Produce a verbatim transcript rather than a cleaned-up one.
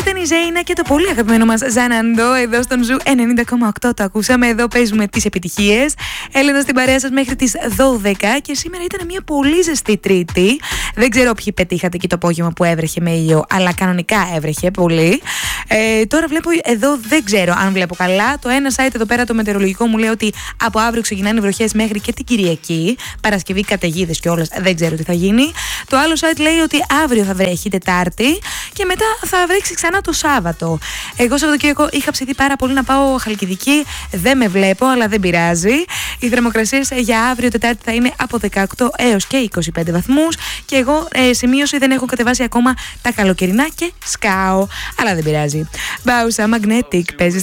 ήταν η Ζέινα και το πολύ αγαπημένο μας Ζαναντό εδώ στον Ζου ενενήντα κόμμα οκτώ. Το ακούσαμε, εδώ παίζουμε τις επιτυχίες. Έλενα στην παρέα σας μέχρι τις δώδεκα και σήμερα ήταν μια πολύ ζεστή Τρίτη. Δεν ξέρω ποιοι πετύχατε εκεί το απόγευμα που έβρεχε με ήλιο, αλλά κανονικά έβρεχε πολύ. Ε, τώρα βλέπω εδώ, δεν ξέρω αν βλέπω καλά. Το ένα site εδώ πέρα, το μετεωρολογικό, μου λέει ότι από αύριο ξεκινάνε οι βροχές μέχρι και την Κυριακή. Παρασκευή καταιγίδες κιόλας, δεν ξέρω τι θα γίνει. Το άλλο site λέει ότι αύριο θα βρέχει Τετάρτη και μετά θα βρέξει ξανά το Σάββατο. Εγώ Σαββατοκύριακο είχα ψηθεί πάρα πολύ να πάω Χαλκιδική. Δεν με βλέπω, αλλά δεν πειράζει. Οι θερμοκρασίες για αύριο Τετάρτη θα είναι από δεκαοκτώ έως και είκοσι πέντε βαθμούς. Και εγώ ε, σημείωση δεν έχω κατεβάσει ακόμα τα καλοκαιρινά και σκάω. Αλλά δεν πειράζει. Μπάουσα Magnetic παίζει